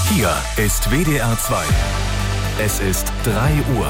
Hier ist WDR 2. Es ist 3 Uhr.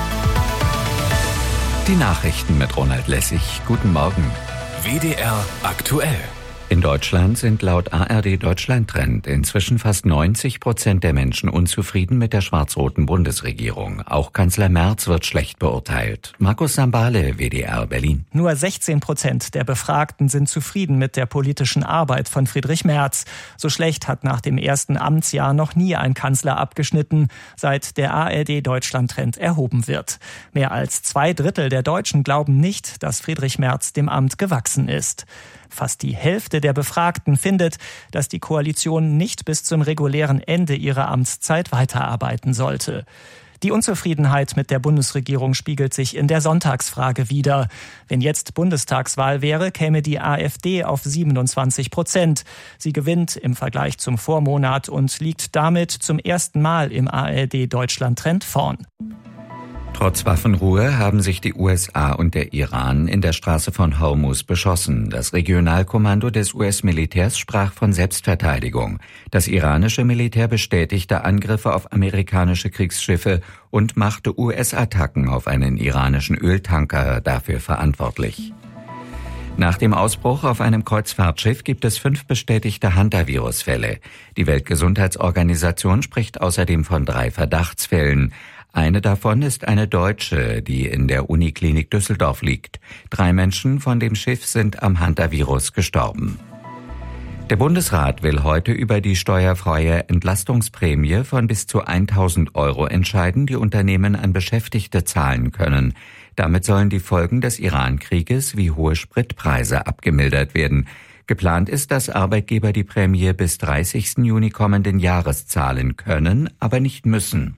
Die Nachrichten mit Ronald Lessig. Guten Morgen. WDR aktuell. In Deutschland sind laut ARD Deutschland-Trend inzwischen fast 90% der Menschen unzufrieden mit der schwarz-roten Bundesregierung. Auch Kanzler Merz wird schlecht beurteilt. Markus Sambale, WDR Berlin. Nur 16% der Befragten sind zufrieden mit der politischen Arbeit von Friedrich Merz. So schlecht hat nach dem ersten Amtsjahr noch nie ein Kanzler abgeschnitten, seit der ARD Deutschland-Trend erhoben wird. Mehr als 2/3 der Deutschen glauben nicht, dass Friedrich Merz dem Amt gewachsen ist. Fast die Hälfte der Befragten findet, dass die Koalition nicht bis zum regulären Ende ihrer Amtszeit weiterarbeiten sollte. Die Unzufriedenheit mit der Bundesregierung spiegelt sich in der Sonntagsfrage wider. Wenn jetzt Bundestagswahl wäre, käme die AfD auf 27%. Sie gewinnt im Vergleich zum Vormonat und liegt damit zum ersten Mal im ARD-Deutschland-Trend vorn. Trotz Waffenruhe haben sich die USA und der Iran in der Straße von Hormuz beschossen. Das Regionalkommando des US-Militärs sprach von Selbstverteidigung. Das iranische Militär bestätigte Angriffe auf amerikanische Kriegsschiffe und machte US-Attacken auf einen iranischen Öltanker dafür verantwortlich. Nach dem Ausbruch auf einem Kreuzfahrtschiff gibt es 5 bestätigte Hantavirus-Fälle. Die Weltgesundheitsorganisation spricht außerdem von 3 Verdachtsfällen. Eine davon ist eine Deutsche, die in der Uniklinik Düsseldorf liegt. 3 Menschen von dem Schiff sind am Hantavirus gestorben. Der Bundesrat will heute über die steuerfreie Entlastungsprämie von bis zu 1.000 € entscheiden, die Unternehmen an Beschäftigte zahlen können. Damit sollen die Folgen des Iran-Krieges wie hohe Spritpreise abgemildert werden. Geplant ist, dass Arbeitgeber die Prämie bis 30. Juni kommenden Jahres zahlen können, aber nicht müssen.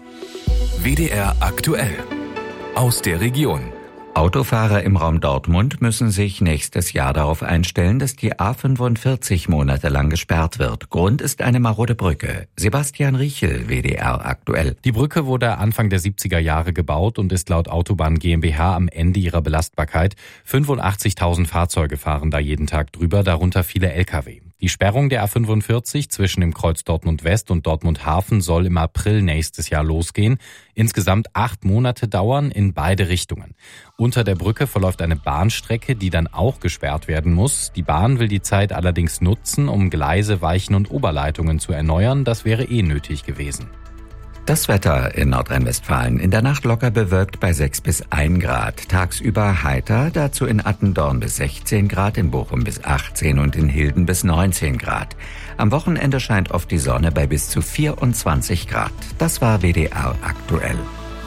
WDR aktuell. Aus der Region. Autofahrer im Raum Dortmund müssen sich nächstes Jahr darauf einstellen, dass die A45 monatelang gesperrt wird. Grund ist eine marode Brücke. Sebastian Riechel, WDR aktuell. Die Brücke wurde Anfang der 70er Jahre gebaut und ist laut Autobahn GmbH am Ende ihrer Belastbarkeit. 85.000 Fahrzeuge fahren da jeden Tag drüber, darunter viele Lkw. Die Sperrung der A45 zwischen dem Kreuz Dortmund West und Dortmund Hafen soll im April nächstes Jahr losgehen. Insgesamt 8 Monate dauern in beide Richtungen. Unter der Brücke verläuft eine Bahnstrecke, die dann auch gesperrt werden muss. Die Bahn will die Zeit allerdings nutzen, um Gleise, Weichen und Oberleitungen zu erneuern. Das wäre nötig gewesen. Das Wetter in Nordrhein-Westfalen. In der Nacht locker bewölkt bei 6 bis 1 Grad. Tagsüber heiter, dazu in Attendorn bis 16 Grad, in Bochum bis 18 und in Hilden bis 19 Grad. Am Wochenende scheint oft die Sonne bei bis zu 24 Grad. Das war WDR aktuell.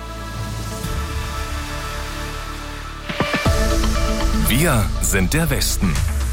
Wir sind der Westen.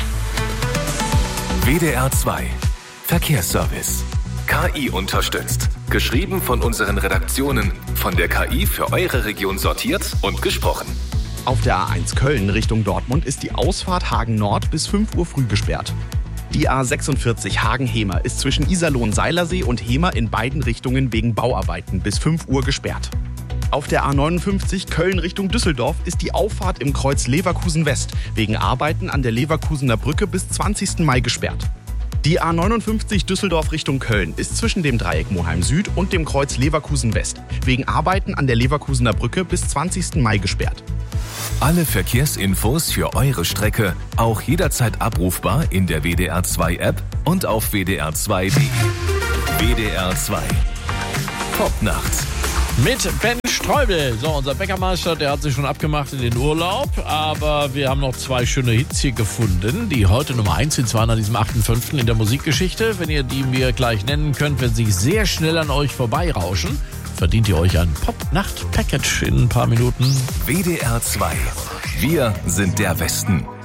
WDR 2. Verkehrsservice. KI unterstützt. Geschrieben von unseren Redaktionen. Von der KI für eure Region sortiert und gesprochen. Auf der A1 Köln Richtung Dortmund ist die Ausfahrt Hagen Nord bis 5 Uhr früh gesperrt. Die A46 Hagen-Hemer ist zwischen Iserlohn-Seilersee und Hemer in beiden Richtungen wegen Bauarbeiten bis 5 Uhr gesperrt. Auf der A59 Köln Richtung Düsseldorf ist die Auffahrt im Kreuz Leverkusen West wegen Arbeiten an der Leverkusener Brücke bis 20. Mai gesperrt. Die A59 Düsseldorf Richtung Köln ist zwischen dem Dreieck Moheim Süd und dem Kreuz Leverkusen West wegen Arbeiten an der Leverkusener Brücke bis 20. Mai gesperrt. Alle Verkehrsinfos für eure Strecke auch jederzeit abrufbar in der WDR 2 App und auf wdr2.de. WDR 2. Top nachts. Mit Ben Streubel. So, unser Bäckermeister, der hat sich schon abgemacht in den Urlaub. Aber wir haben noch 2 schöne Hits hier gefunden, die heute Nummer 1 sind, zwar an diesem 8.5. in der Musikgeschichte. Wenn ihr die mir gleich nennen könnt, wenn sie sehr schnell an euch vorbeirauschen, verdient ihr euch ein Pop-Nacht-Package in ein paar Minuten. WDR 2. Wir sind der Westen.